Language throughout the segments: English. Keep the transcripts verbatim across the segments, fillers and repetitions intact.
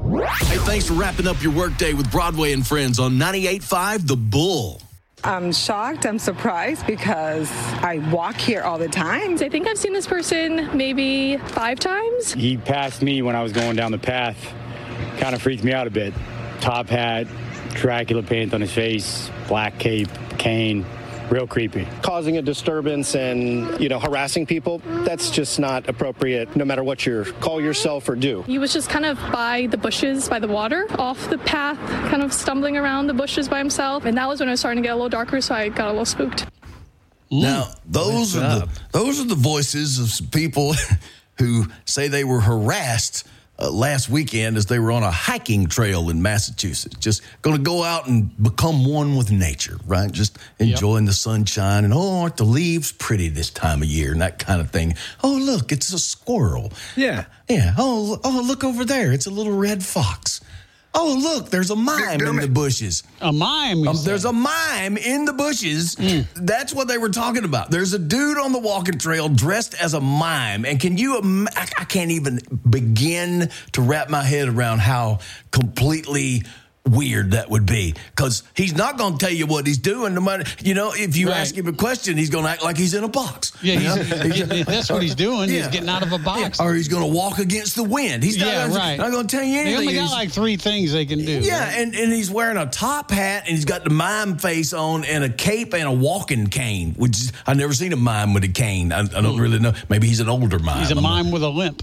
Hey, thanks for wrapping up your workday with Broadway and Friends on ninety-eight point five The Bull. I'm shocked. I'm surprised because I walk here all the time. I think I've seen this person maybe five times. He passed me when I was going down the path. Kind of freaked me out a bit. Top hat, Dracula paint on his face, black cape, cane. Real creepy. Causing a disturbance and, you know, harassing people, that's just not appropriate no matter what you call yourself or do. He was just kind of by the bushes, by the water, off the path, kind of stumbling around the bushes by himself. And that was when it was starting to get a little darker, so I got a little spooked. Now, those are the, those are the voices of some people who say they were harassed Uh, last weekend as they were on a hiking trail in Massachusetts, just going to go out and become one with nature, right? Just enjoying yep. the sunshine and, oh, aren't the leaves pretty this time of year and that kind of thing. Oh, look, it's a squirrel. Yeah. Yeah. Oh, oh, look over there. It's a little red fox. Oh, look, there's a mime in the bushes. A mime? Um, there's a mime in the bushes. Mm. That's what they were talking about. There's a dude on the walking trail dressed as a mime. And can you, im- I, I can't even begin to wrap my head around how completely weird that would be, because he's not going to tell you what he's doing. No matter, you know, if you right. ask him a question, he's going to act like he's in a box. Yeah, he's, he's, that's what he's doing. Yeah. He's getting out of a box, yeah. or he's going to walk against the wind. He's not, yeah, right. not going to tell you anything. They only got like three things they can do. Yeah, right? and, and he's wearing a top hat, and he's got the mime face on, and a cape and a walking cane. Which is, I've never seen a mime with a cane. I, I don't really know. Maybe he's an older mime. He's a mime I'm, with a limp.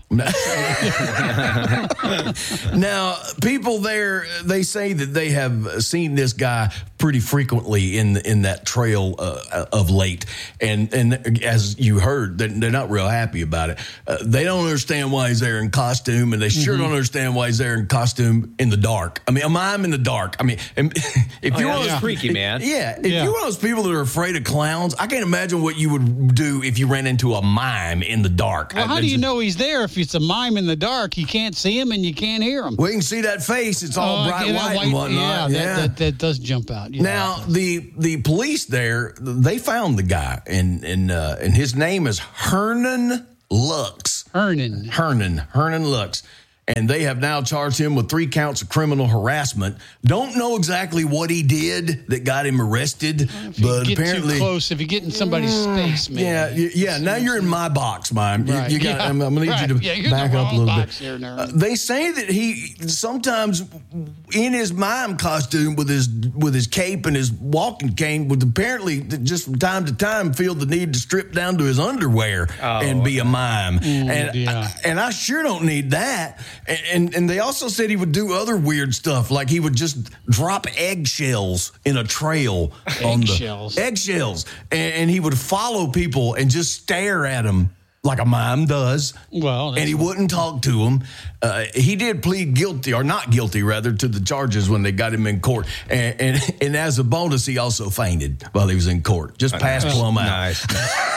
Now, people there, they say that they have seen this guy pretty frequently in in that trail uh, of late, and and as you heard, they're not real happy about it. Uh, they don't understand why he's there in costume, and they sure mm-hmm. don't understand why he's there in costume in the dark. I mean, a mime in the dark. I mean, if oh, you're yeah, one of those, freaky man, yeah, if yeah. you're one of those people that are afraid of clowns, I can't imagine what you would do if you ran into a mime in the dark. Well, how I, do you know he's there if it's a mime in the dark? You can't see him and you can't hear him. We can see that face; it's all oh, bright yeah, white, white and whatnot. Yeah, yeah. That, that, that does jump out. Yeah. Now, the the police there, they found the guy, and and uh, and his name is Hernan Lux. Hernan. Hernan. Hernan Lux. And they have now charged him with three counts of criminal harassment. Don't know exactly what he did that got him arrested, if you but get apparently too close. If you get in somebody's mm, space, man. Yeah, yeah. Now you're in my box, mime. Right. You, you got. Yeah. I'm, I'm gonna need right. you to yeah, back up a little bit. Here, uh, they say that he sometimes in his mime costume with his with his cape and his walking cane would apparently just from time to time feel the need to strip down to his underwear oh. and be a mime. Mm, and yeah. I, and I sure don't need that. And and, and they also said he would do other weird stuff, like he would just drop eggshells in a trail on eggshells. the eggshells, and, and he would follow people and just stare at them like a mime does. Well, and he wouldn't talk to them. Uh, he did plead guilty, or not guilty, rather, to the charges when they got him in court. And and, and as a bonus, he also fainted while he was in court. Just passed plumb out. Nice.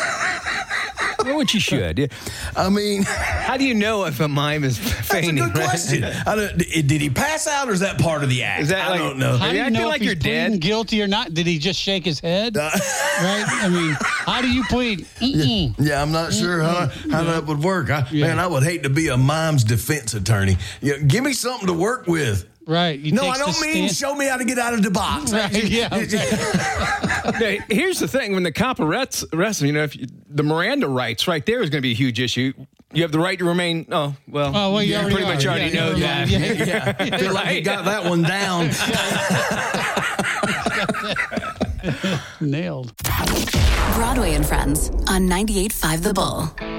Which you should. Yeah. I mean, how do you know if a mime is fainting? That's a good question. I don't, did he pass out, or is that part of the act? Is that I like, don't know. How do you know like if you're he's pleading dead? guilty or not? Did he just shake his head? Uh, right? I mean, how do you plead? Yeah, yeah, I'm not sure how, how that would work. I, yeah. Man, I would hate to be a mime's defense attorney. Yeah, give me something to work with. Right. No, I don't mean show me how to get out of the box. Right, yeah. Okay. Here's the thing. When the cop arrests, arrests him, you know, if you, the Miranda rights right there is going to be a huge issue. You have the right to remain. Oh, well, oh, well you yeah, already pretty are. much already yeah, know that. Yeah, yeah. I feel like you got that one down. Nailed. Broadway and Friends on ninety-eight point five The Bull.